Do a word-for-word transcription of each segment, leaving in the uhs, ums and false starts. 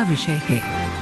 का विषय है।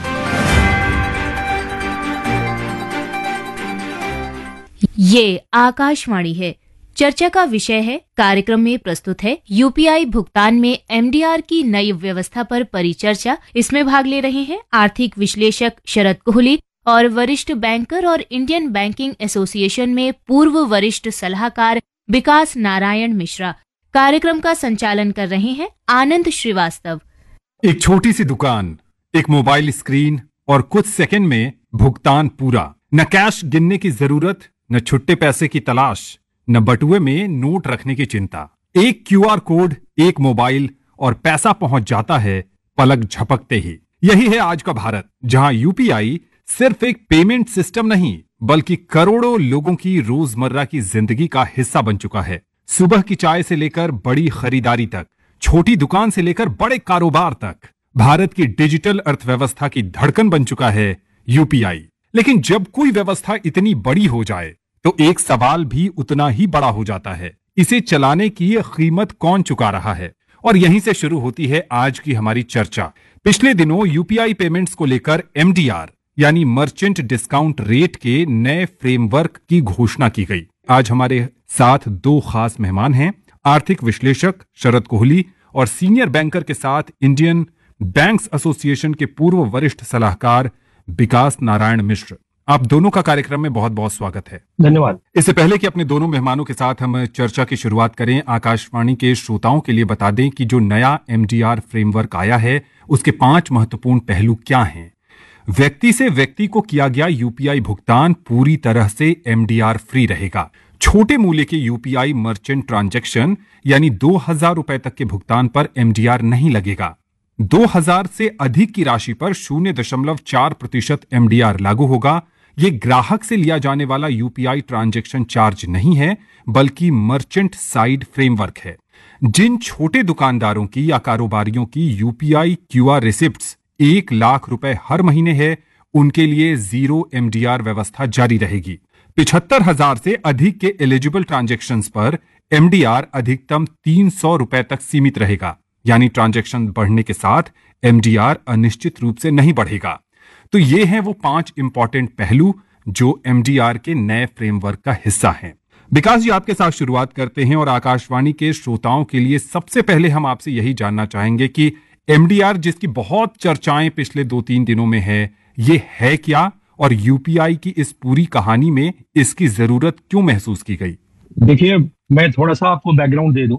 ये आकाशवाणी है। चर्चा का विषय है। कार्यक्रम में प्रस्तुत है यूपीआई भुगतान में एमडीआर की नई व्यवस्था पर परिचर्चा। इसमें भाग ले रहे हैं आर्थिक विश्लेषक शरद कोहली और वरिष्ठ बैंकर और इंडियन बैंकिंग एसोसिएशन में पूर्व वरिष्ठ सलाहकार विकास नारायण मिश्रा। कार्यक्रम का संचालन कर रहे हैं आनंद श्रीवास्तव। एक छोटी सी दुकान, एक मोबाइल स्क्रीन और कुछ सेकंड में भुगतान पूरा। न कैश गिनने की जरूरत, न छुट्टे पैसे की तलाश, न बटुए में नोट रखने की चिंता। एक क्यूआर कोड, एक मोबाइल और पैसा पहुंच जाता है पलक झपकते ही। यही है आज का भारत, जहां यूपीआई सिर्फ एक पेमेंट सिस्टम नहीं बल्कि करोड़ों लोगों की रोजमर्रा की जिंदगी का हिस्सा बन चुका है। सुबह की चाय से लेकर बड़ी खरीदारी तक, छोटी दुकान से लेकर बड़े कारोबार तक, भारत की डिजिटल अर्थव्यवस्था की धड़कन बन चुका है यूपीआई। लेकिन जब कोई व्यवस्था इतनी बड़ी हो जाए तो एक सवाल भी उतना ही बड़ा हो जाता है, इसे चलाने की कीमत कौन चुका रहा है। और यहीं से शुरू होती है आज की हमारी चर्चा। पिछले दिनों यूपीआई पेमेंट्स को लेकर एमडीआर यानी मर्चेंट डिस्काउंट रेट के नए फ्रेमवर्क की घोषणा की गई। आज हमारे साथ दो खास मेहमान हैं, आर्थिक विश्लेषक शरद कोहली और सीनियर बैंकर के साथ इंडियन बैंक्स एसोसिएशन के पूर्व वरिष्ठ सलाहकार विकास नारायण मिश्र। आप दोनों का कार्यक्रम में बहुत बहुत स्वागत है। धन्यवाद। इससे पहले कि अपने दोनों मेहमानों के साथ हम चर्चा की शुरुआत करें, आकाशवाणी के श्रोताओं के लिए बता दें कि जो नया एमडीआर फ्रेमवर्क आया है उसके पांच महत्वपूर्ण पहलू क्या हैं। व्यक्ति से व्यक्ति को किया गया यूपीआई भुगतान पूरी तरह से एमडीआर फ्री रहेगा। छोटे मूल्य के यूपीआई मर्चेंट ट्रांजैक्शन यानी दो हजार रुपए तक के भुगतान पर एमडीआर नहीं लगेगा। दो हजार से अधिक की राशि पर शून्य दशमलव चार प्रतिशत एमडीआर लागू होगा। ये ग्राहक से लिया जाने वाला यूपीआई ट्रांजैक्शन चार्ज नहीं है बल्कि मर्चेंट साइड फ्रेमवर्क है। जिन छोटे दुकानदारों की या कारोबारियों की यूपीआई क्यूआर रिसिप्ट्स एक लाख रुपए हर महीने है, उनके लिए जीरो एमडीआर व्यवस्था जारी रहेगी। पिछहत्तर हजार से अधिक के एलिजिबल ट्रांजैक्शंस पर एमडीआर अधिकतम तीन सौ रुपए तक सीमित रहेगा, यानी ट्रांजैक्शन बढ़ने के साथ एमडीआर अनिश्चित रूप से नहीं बढ़ेगा। तो ये हैं वो पांच इंपॉर्टेंट पहलू जो एमडीआर के नए फ्रेमवर्क का हिस्सा हैं। विकास जी, आपके साथ शुरुआत करते हैं और आकाशवाणी के श्रोताओं के लिए सबसे पहले हम आपसे यही जानना चाहेंगे कि एमडीआर जिसकी बहुत चर्चाएं पिछले दो तीन दिनों में है, ये है क्या और यूपीआई की इस पूरी कहानी में इसकी जरूरत क्यों महसूस की गई? देखिए, मैं थोड़ा सा आपको बैकग्राउंड दे दूं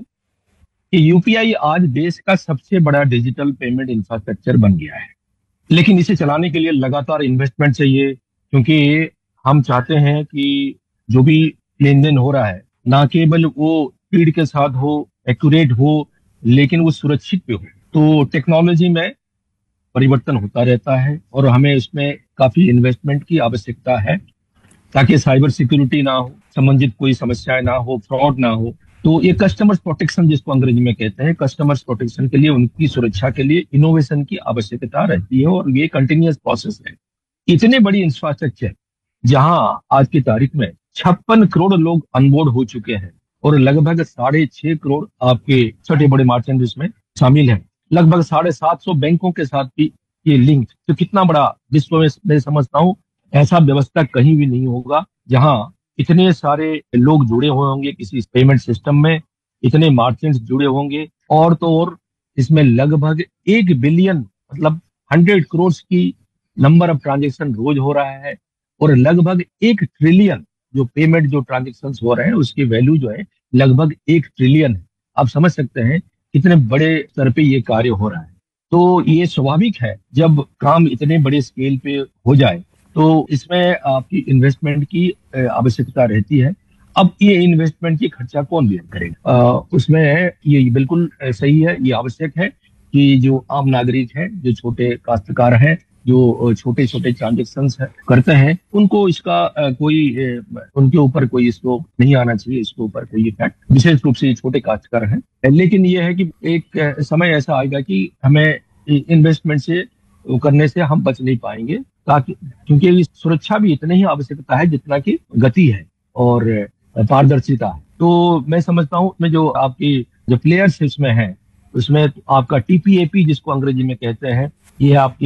कि यूपीआई आज देश का सबसे बड़ा डिजिटल पेमेंट इंफ्रास्ट्रक्चर बन गया है, लेकिन इसे चलाने के लिए लगातार इन्वेस्टमेंट चाहिए, क्योंकि हम चाहते हैं कि जो भी लेन देन हो रहा है ना केवल वो स्पीड के साथ हो, एक्यूरेट हो, लेकिन वो सुरक्षित भी हो। तो टेक्नोलॉजी में परिवर्तन होता रहता है और हमें उसमें काफी इन्वेस्टमेंट की आवश्यकता है ताकि साइबर सिक्योरिटी ना हो, संबंधित कोई समस्याएं ना हो, फ्रॉड ना हो। तो ये कस्टमर्स प्रोटेक्शन जिसको अंग्रेजी में कहते हैं, कस्टमर्स प्रोटेक्शन के लिए, उनकी सुरक्षा के लिए इनोवेशन की आवश्यकता रहती है और ये कंटिन्यूअस प्रोसेस है। इतने बड़ी इंफ्रास्ट्रक्चर जहां आज की तारीख में छप्पन करोड़ लोग अनबोर्ड हो चुके हैं और लगभग साढ़े छह करोड़ आपके छोटे बड़े मर्चेंट इसमें शामिल हैं, लगभग साढ़े सात सौ बैंकों के साथ भी ये लिंक। तो कितना बड़ा विश्व में मैं समझता हूँ ऐसा व्यवस्था कहीं भी नहीं होगा जहां इतने सारे लोग जुड़े हुए होंगे किसी पेमेंट सिस्टम में, इतने मर्चेंट्स जुड़े होंगे। और तो और इसमें लगभग एक बिलियन मतलब हंड्रेड करोड़ की नंबर ऑफ ट्रांजेक्शन रोज हो रहा है और लगभग एक ट्रिलियन जो पेमेंट जो ट्रांजेक्शन हो रहे हैं उसकी वैल्यू जो है लगभग एक ट्रिलियन है। आप समझ सकते हैं कितने बड़े स्तर पे ये कार्य हो रहा है। तो ये स्वाभाविक है जब काम इतने बड़े स्केल पे हो जाए तो इसमें आपकी इन्वेस्टमेंट की आवश्यकता रहती है। अब ये इन्वेस्टमेंट की खर्चा कौन बेयर करेगा? उसमें ये बिल्कुल सही है, ये आवश्यक है कि जो आम नागरिक है, जो छोटे काश्तकार हैं, जो छोटे छोटे ट्रांजेक्शन करते हैं, उनको इसका कोई उनके ऊपर कोई इसको नहीं आना चाहिए, इसके ऊपर कोई इफेक्ट, विशेष रूप से छोटे काश्तकार हैं। लेकिन ये है कि एक समय ऐसा आएगा कि हमें इन्वेस्टमेंट से करने से हम बच नहीं पाएंगे, ताकि क्योंकि सुरक्षा भी इतनी ही आवश्यकता है जितना कि गति है और पारदर्शिता है। तो मैं समझता हूँ उसमें जो आपकी जो प्लेयर्स इसमें हैं उसमें आपका टीपीएपी जिसको अंग्रेजी में कहते हैं, ये आपकी